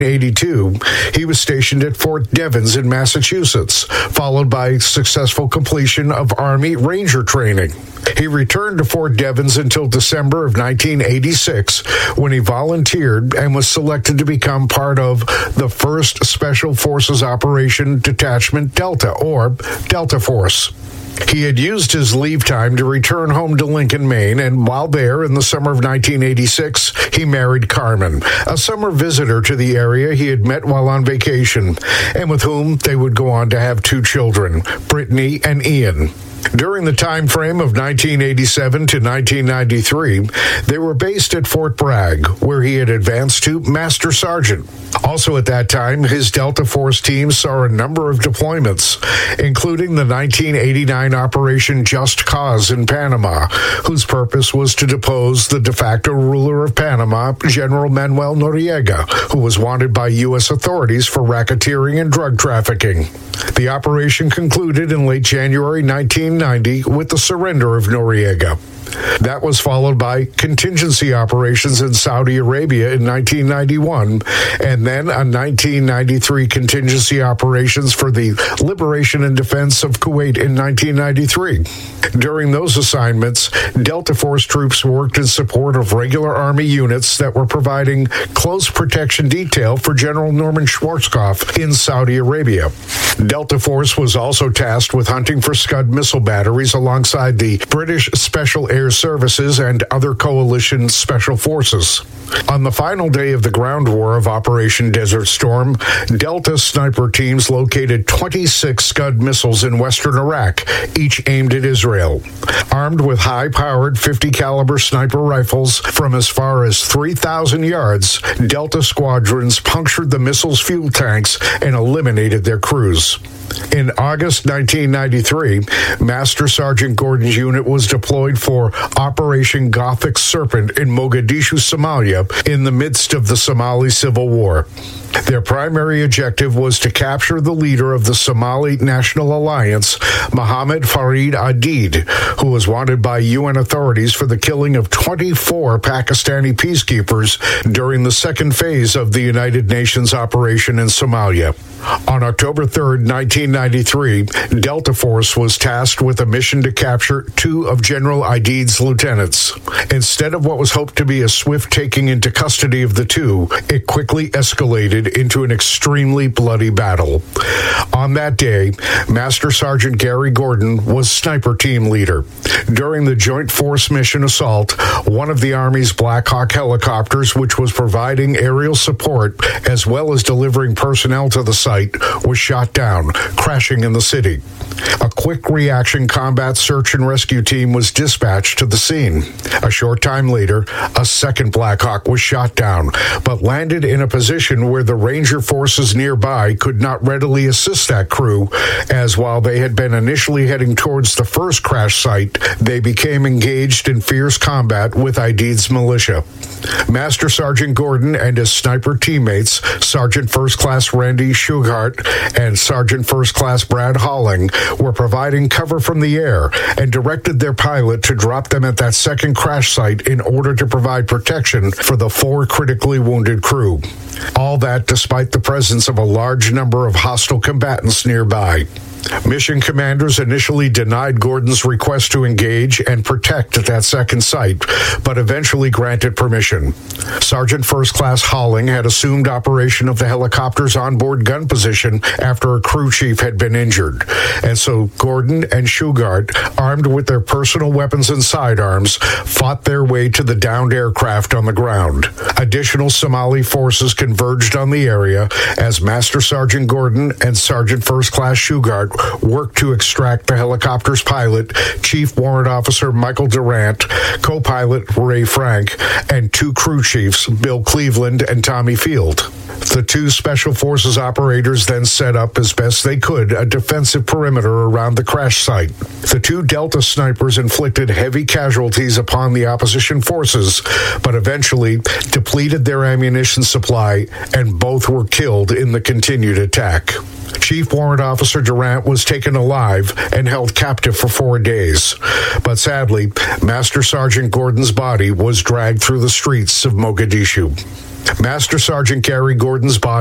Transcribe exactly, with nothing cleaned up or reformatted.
eighty-two, he was stationed at Fort Devens in Massachusetts, followed by successful completion of Army Ranger training. He returned to Fort Devens until December of nineteen eighty-six, when he volunteered and was selected to become part of the first Special Forces Operation Detachment Delta, or Delta Force. He had used his leave time to return home to Lincoln, Maine, and while there in the summer of nineteen eighty-six, he married Carmen, a summer visitor to the area he had met while on vacation, and with whom they would go on to have two children, Brittany and Ian. During the time frame of nineteen eighty-seven to nineteen ninety-three, they were based at Fort Bragg, where he had advanced to Master Sergeant. Also at that time, his Delta Force team saw a number of deployments, including the nineteen eighty-nine Operation Just Cause in Panama, whose purpose was to depose the de facto ruler of Panama, General Manuel Noriega, who was wanted by U S authorities for racketeering and drug trafficking. The operation concluded in late January nineteen ninety with the surrender of Noriega. That was followed by contingency operations in Saudi Arabia in nineteen ninety-one, and then a nineteen ninety-three contingency operations for the liberation and defense of Kuwait in nineteen ninety-three. During those assignments, Delta Force troops worked in support of regular Army units that were providing close protection detail for General Norman Schwarzkopf in Saudi Arabia. Delta Force was also tasked with hunting for Scud missile batteries alongside the British Special Air Services and other coalition special forces. On the final day of the ground war of Operation Desert Storm, Delta sniper teams located twenty-six Scud missiles in western Iraq, each aimed at Israel. Armed with high-powered fifty caliber sniper rifles from as far as three thousand yards, Delta squadrons punctured the missiles' fuel tanks and eliminated their crews. In August nineteen ninety-three, Master Sergeant Gordon's unit was deployed for Operation Gothic Serpent in Mogadishu, Somalia, in the midst of the Somali Civil War. Their primary objective was to capture the leader of the Somali National Alliance, Mohammed Farid Adid, who was wanted by U N authorities for the killing of twenty-four Pakistani peacekeepers during the second phase of the United Nations operation in Somalia. On October third, nineteen ninety-three, Delta Force was tasked with a mission to capture two of General Adid's lieutenants. Instead of what was hoped to be a swift taking into custody of the two, it quickly escalated into an extremely bloody battle. On that day, Master Sergeant Gary Gordon was sniper team leader. During the Joint Force Mission assault, one of the Army's Black Hawk helicopters, which was providing aerial support as well as delivering personnel to the site, was shot down, crashing in the city. A quick reaction combat search and rescue team was dispatched to the scene. A short time later, a second Black Hawk was shot down, but landed in a position where the Ranger forces nearby could not readily assist that crew, as while they had been initially heading towards the first crash site, they became engaged in fierce combat with Adid's militia. Master Sergeant Gordon and his sniper teammates, Sergeant First Class Randy Shugart and Sergeant First Class Brad Halling, were providing cover from the air and directed their pilot to drop them at that second crash site in order to provide protection for the four critically wounded crew. All that despite the presence of a large number of hostile combatants nearby. Mission commanders initially denied Gordon's request to engage and protect at that second site, but eventually granted permission. Sergeant First Class Halling had assumed operation of the helicopter's onboard gun position after a crew chief had been injured, and so Gordon and Shugart, armed with their personal weapons and sidearms, fought their way to the downed aircraft on the ground. Additional Somali forces converged on the area as Master Sergeant Gordon and Sergeant First Class Shugart worked to extract the helicopter's pilot, Chief Warrant Officer Michael Durant, co-pilot Ray Frank, and two crew chiefs, Bill Cleveland and Tommy Field. The two Special Forces operators then set up as best they could a defensive perimeter around the crash site. The two Delta snipers inflicted heavy casualties upon the opposition forces, but eventually depleted their ammunition supply, and both were killed in the continued attack. Chief Warrant Officer Durant was taken alive and held captive for four days. But sadly, Master Sergeant Gordon's body was dragged through the streets of Mogadishu. Master Sergeant Gary Gordon's body